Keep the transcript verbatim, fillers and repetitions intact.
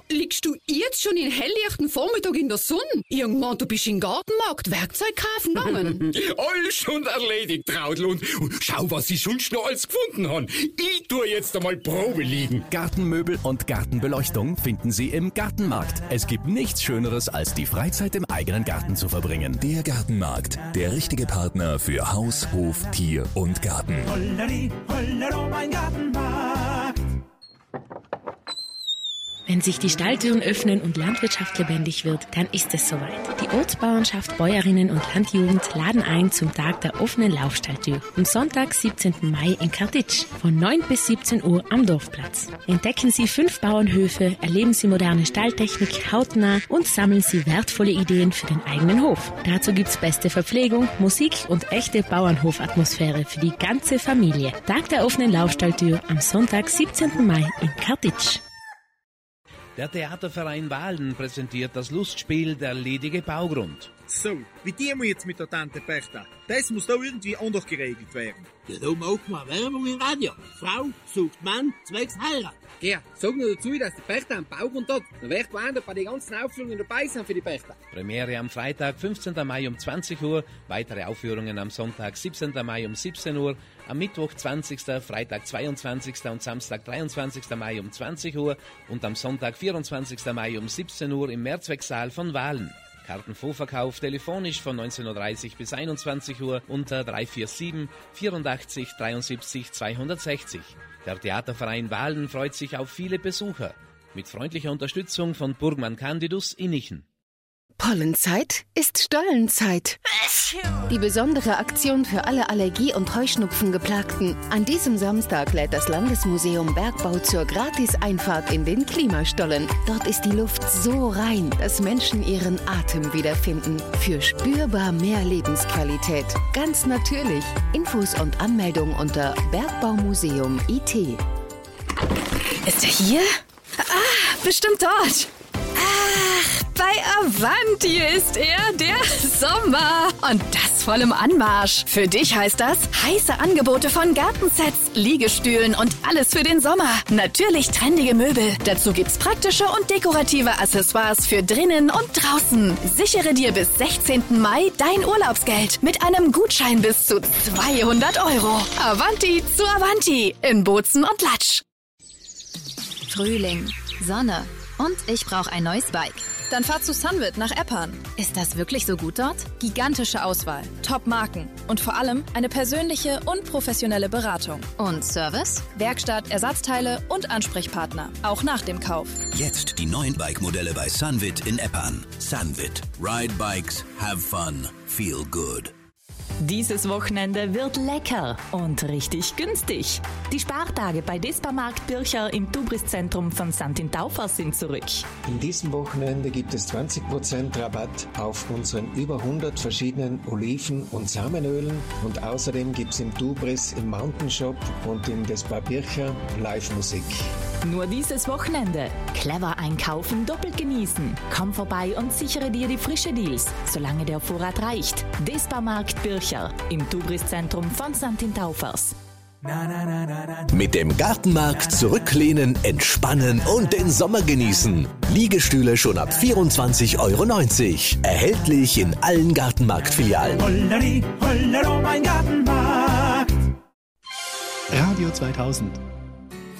liegst du jetzt schon in helllichten Vormittag in der Sonne? Irgendwann, du bist im Gartenmarkt Werkzeug kaufen gegangen. Alles schon erledigt, Traudl. Und schau, was ich sonst noch alles gefunden habe. Ich tue jetzt einmal Probe liegen. Gartenmöbel und Gartenbeleuchtung finden Sie im Gartenmarkt. Es gibt nichts Schöneres, als die Freizeit im eigenen Garten zu verbringen. Der Gartenmarkt, der richtige Partner für Haus, Hof, Tier und Garten. Holleri, hollero, mein Gartenmarkt. Wenn sich die Stalltüren öffnen und Landwirtschaft lebendig wird, dann ist es soweit. Die Ortsbauernschaft, Bäuerinnen und Landjugend laden ein zum Tag der offenen Laufstalltür. Am Sonntag, siebzehnten Mai in Kartitsch. Von neun bis siebzehn Uhr am Dorfplatz. Entdecken Sie fünf Bauernhöfe, erleben Sie moderne Stalltechnik hautnah und sammeln Sie wertvolle Ideen für den eigenen Hof. Dazu gibt's beste Verpflegung, Musik und echte Bauernhofatmosphäre für die ganze Familie. Tag der offenen Laufstalltür am Sonntag, siebzehnten Mai in Kartitsch. Der Theaterverein Wahlen präsentiert das Lustspiel Der ledige Baugrund. So, wie die wir jetzt mit der Tante Bertha. Das muss da irgendwie anders geregelt werden. Ja, da machen wir Werbung im Radio. Frau sucht Mann, zwecks Heirat. Ja, sag nur dazu, dass die Bertha einen Baugrund hat. Dann wird gewarnt, bei den ganzen Aufführungen dabei sein für die Bertha. Premiere am Freitag, fünfzehnten Mai um zwanzig Uhr. Weitere Aufführungen am Sonntag, siebzehnten Mai um siebzehn Uhr. Am Mittwoch, zwanzigsten Freitag, zweiundzwanzigsten und Samstag, dreiundzwanzigsten Mai um zwanzig Uhr. Und am Sonntag, vierundzwanzigsten Mai um siebzehn Uhr im Mehrzwecksaal von Wahlen. Kartenvorverkauf telefonisch von neunzehn Uhr dreißig bis einundzwanzig Uhr unter drei vier sieben, vierundachtzig, dreiundsiebzig, zweihundertsechzig. Der Theaterverein Wahlen freut sich auf viele Besucher. Mit freundlicher Unterstützung von Burgmann Candidus Innichen. Pollenzeit ist Stollenzeit. Die besondere Aktion für alle Allergie- und Heuschnupfen-Geplagten. An diesem Samstag lädt das Landesmuseum Bergbau zur Gratis-Einfahrt in den Klimastollen. Dort ist die Luft so rein, dass Menschen ihren Atem wiederfinden. Für spürbar mehr Lebensqualität. Ganz natürlich. Infos und Anmeldung unter Bergbaumuseum I T. Ist er hier? Ah, bestimmt dort. Ach, bei Avanti ist er, der Sommer. Und das voll im Anmarsch. Für dich heißt das heiße Angebote von Gartensets, Liegestühlen und alles für den Sommer. Natürlich trendige Möbel. Dazu gibt's praktische und dekorative Accessoires für drinnen und draußen. Sichere dir bis sechzehnten Mai dein Urlaubsgeld mit einem Gutschein bis zu zweihundert Euro. Avanti zu Avanti in Bozen und Latsch. Frühling, Sonne. Und ich brauche ein neues Bike. Dann fahr zu Sunwit nach Eppern. Ist das wirklich so gut dort? Gigantische Auswahl, Top-Marken und vor allem eine persönliche und professionelle Beratung. Und Service? Werkstatt, Ersatzteile und Ansprechpartner, auch nach dem Kauf. Jetzt die neuen Bike-Modelle bei Sunwit in Eppern. Sunwit. Ride Bikes. Have fun. Feel good. Dieses Wochenende wird lecker und richtig günstig. Die Spartage bei Desparmarkt Bircher im Tubris-Zentrum von Sankt Taufers sind zurück. In diesem Wochenende gibt es zwanzig Prozent Rabatt auf unseren über hundert verschiedenen Oliven- und Samenölen und außerdem gibt es im Tubris, im Mountain Shop und im Despar Bircher Live-Musik. Nur dieses Wochenende. Clever einkaufen, doppelt genießen. Komm vorbei und sichere dir die frische Deals, solange der Vorrat reicht. Desparmarkt Bircher im Tubris-Zentrum von Sankt Taufers. Mit dem Gartenmarkt zurücklehnen, entspannen und den Sommer genießen. Liegestühle schon ab vierundzwanzig Euro neunzig. Erhältlich in allen Gartenmarktfilialen. Holleri, hollero, mein Gartenmarkt. Radio zweitausend.